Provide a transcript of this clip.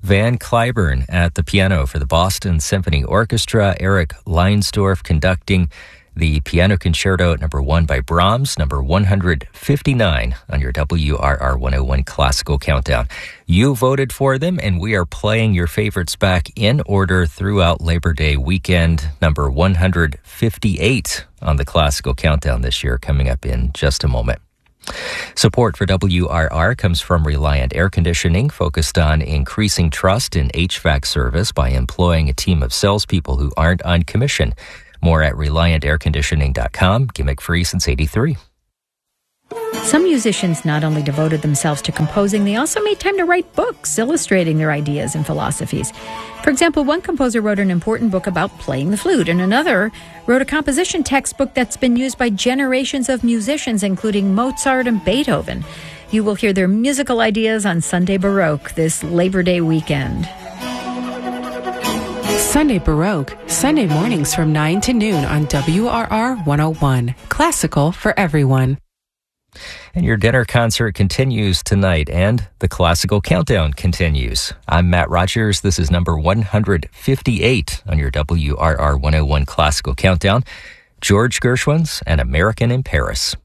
Van Cliburn at the piano for the Boston Symphony Orchestra. Eric Leinsdorf conducting the Piano Concerto number 1 by Brahms, number 159 on your WRR 101 Classical Countdown. You voted for them, and we are playing your favorites back in order throughout Labor Day weekend. Number 158 on the Classical Countdown this year, coming up in just a moment. Support for WRR comes from Reliant Air Conditioning, focused on increasing trust in HVAC service by employing a team of salespeople who aren't on commission. More at ReliantAirConditioning.com. Gimmick free since '83. Some musicians not only devoted themselves to composing, they also made time to write books illustrating their ideas and philosophies. For example, one composer wrote an important book about playing the flute, and another wrote a composition textbook that's been used by generations of musicians, including Mozart and Beethoven. You will hear their musical ideas on Sunday Baroque this Labor Day weekend. Sunday Baroque, Sunday mornings from 9 to noon on WRR 101. Classical for everyone. And your dinner concert continues tonight, and the Classical Countdown continues. I'm Matt Rogers. This is number 158 on your WRR 101 Classical Countdown. George Gershwin's An American in Paris.